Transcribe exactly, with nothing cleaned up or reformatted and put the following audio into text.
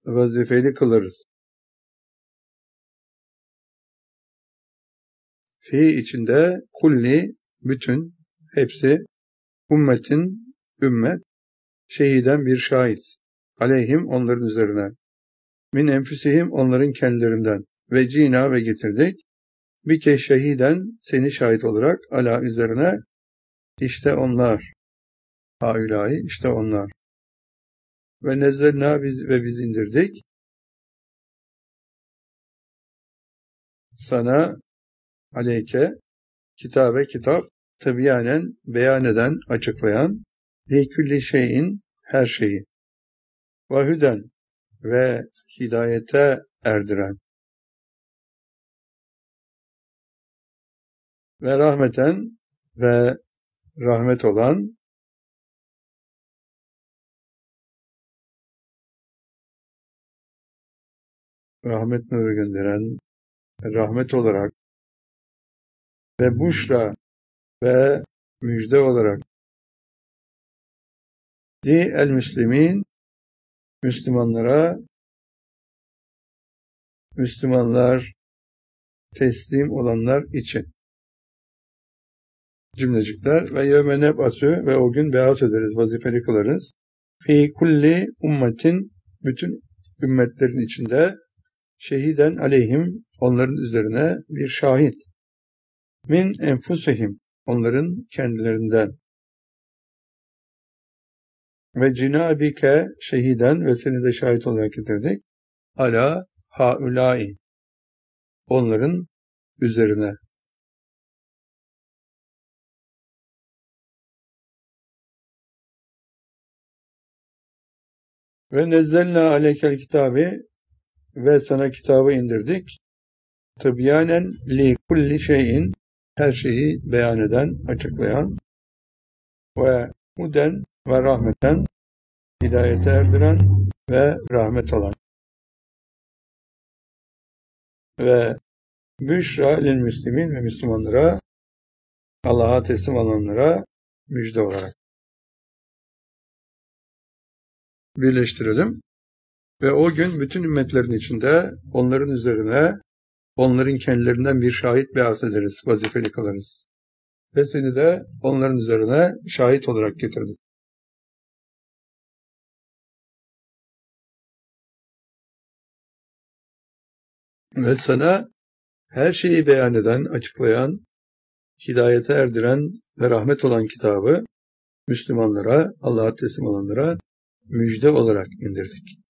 vazifeli kılarız. Fi içinde kulli, bütün, hepsi, ümmetin, ümmet, şehiden bir şahit, aleyhim onların üzerine, min enfüsihim onların kendilerinden, ve cina ve getirdik, bir ke şehiden seni şahit olarak, ala üzerine, işte onlar, haülâhi, işte onlar. Ve nezzelnâ biz ve biz indirdik, sana, aleyke, kitabe kitap, tebyanen, beyan eden, açıklayan, likülli şeyin, her şeyi, ve hüden, ve hidayete erdiren, ve rahmeten, ve rahmet olan, rahmet nuru gönderen, rahmet olarak, ve buşra, ve müjde olarak, di el müslimin, Müslümanlara, Müslümanlar, teslim olanlar için. Cümlecikler ve yevme neb'asü ve o gün beyaz ederiz, vazifeli kılarız. Fi kulli ummetin, bütün ümmetlerin içinde, şehiden aleyhim, onların üzerine bir şahit. Min enfusihim, onların kendilerinden. Ve cinabike şehiden ve seni de şahit olarak getirdik. Ala haulâi, onların üzerine. Ve nezzelnâ aleykel kitabi, ve sana kitabı indirdik. Tebyanen li kulli şeyin, her şeyi beyan eden, açıklayan, ve huden ve rahmeten, hidayete erdiren ve rahmet olan, ve büşra lil müslimin ve Müslümanlara, Allah'a teslim olanlara müjde olarak. Birleştirelim. Ve o gün bütün ümmetlerin içinde onların üzerine, onların kendilerinden bir şahit beas ederiz, vazifeli kılarız. Ve seni de onların üzerine şahit olarak getirdik. Ve sana her şeyi beyan eden, açıklayan, hidayete erdiren ve rahmet olan kitabı Müslümanlara, Allah'a teslim olanlara müjde olarak indirdik.